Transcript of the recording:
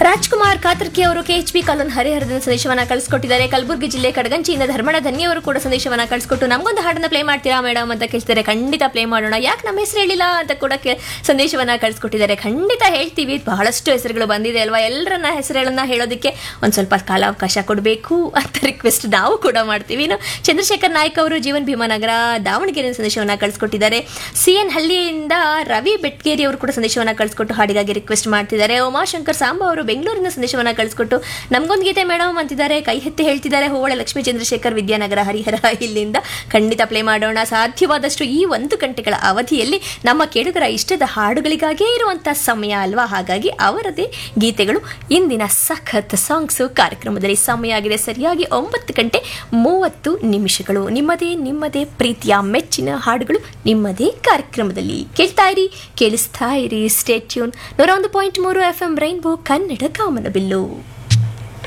ರಾಜ್ಕುಮಾರ್ ಕಾತರ್ಕಿ ಅವರು ಕೆಎಚ್ಪಿ ಕಾಲೋನ್ ಹರಿಹರದಿಂದ ಸಂದೇಶವನ್ನ ಕಳಿಸ್ಕೊಟ್ಟಿದ್ದಾರೆ. ಕಲಬುರಗಿ ಜಿಲ್ಲೆ ಕಡಗಂಚಿಯಿಂದ ಧರ್ಮಣ ಧನ್ಯ ಅವರು ಕೂಡ ಸಂದೇಶವನ್ನ ಕಳಿಸ್ಕೊಟ್ಟು ನಮಗೊಂದು ಹಾಡನ್ನ ಪ್ಲೇ ಮಾಡ್ತೀರಾ ಮೇಡಮ್ ಅಂತ ಕೇಳ್ತಾರೆ. ಖಂಡಿತ ಪ್ಲೇ ಮಾಡೋಣ, ಯಾಕೆ ನಮ್ಮ ಹೆಸರು ಹೇಳಿಲ್ಲ ಅಂತ ಕೂಡ ಸಂದೇಶವನ್ನ ಕಳಿಸ್ಕೊಟ್ಟಿದ್ದಾರೆ. ಖಂಡಿತ ಹೇಳ್ತೀವಿ, ಬಹಳಷ್ಟು ಹೆಸರುಗಳು ಬಂದಿದೆ ಅಲ್ವಾ, ಎಲ್ಲರನ್ನ ಹೆಸರುಗಳನ್ನ ಹೇಳೋದಕ್ಕೆ ಒಂದು ಸ್ವಲ್ಪ ಕಾಲಾವಕಾಶ ಕೊಡಬೇಕು ಅಂತ ರಿಕ್ವೆಸ್ಟ್ ನಾವು ಕೂಡ ಮಾಡ್ತೀವಿ. ಇನ್ನು ಚಂದ್ರಶೇಖರ್ ನಾಯ್ಕ ಅವರು ಜೀವನ್ ಭೀಮಾನಗರ ದಾವಣಗೆರೆ ಸಂದೇಶವನ್ನ ಕಳಿಸ್ಕೊಟ್ಟಿದ್ದಾರೆ. CN ಹಳ್ಳಿಯಿಂದ ರವಿ ಬೆಟ್ಗೇರಿ ಅವರು ಕೂಡ ಸಂದೇಶವನ್ನ ಕಳಿಸ್ಕೊಟ್ಟು ಹಾಡಿಗಾಗಿ ರಿಕ್ವೆಸ್ಟ್ ಮಾಡ್ತಿದ್ದಾರೆ. ಉಮಾಶಂಕರ್ ಸಾಂಬಾ ಅವರು ಬೆಂಗಳೂರಿನ ಸಂದೇಶವನ್ನ ಕಳಿಸ್ಕೊಟ್ಟು ನಮಗೊಂದು ಗೀತೆ ಮೇಡಮ್ ಅಂತಿದ್ದಾರೆ, ಕೈ ಎತ್ತಿ ಹೇಳ್ತಿದ್ದಾರೆ. ಹೋವಳ ಲಕ್ಷ್ಮೀ ಚಂದ್ರಶೇಖರ್ ವಿದ್ಯಾನಗರ ಹರಿಹರ ಇಲ್ಲಿಂದ ಖಂಡಿತ ಪ್ಲೇ ಮಾಡೋಣ. ಸಾಧ್ಯವಾದಷ್ಟು ಈ 1 ಗಂಟೆಗಳ ಅವಧಿಯಲ್ಲಿ ನಮ್ಮ ಕೇಳುಗರ ಇಷ್ಟದ ಹಾಡುಗಳಿಗಾಗೇ ಇರುವಂತಹ ಸಮಯ ಅಲ್ವಾ, ಹಾಗಾಗಿ ಅವರದೇ ಗೀತೆಗಳು ಇಂದಿನ ಸಖತ್ ಸಾಂಗ್ಸ್ ಕಾರ್ಯಕ್ರಮದಲ್ಲಿ. ಸಮಯ ಆಗಿದೆ ಸರಿಯಾಗಿ 9:30. ನಿಮ್ಮದೇ ಪ್ರೀತಿಯ ಮೆಚ್ಚಿನ ಹಾಡುಗಳು ನಿಮ್ಮದೇ ಕಾರ್ಯಕ್ರಮದಲ್ಲಿ. ಕೇಳಿಸ್ತಾ ಇರಿ stay tune 101.3 FM rainbow Kannada ಕಾಮನಬಿಲ್ಲು.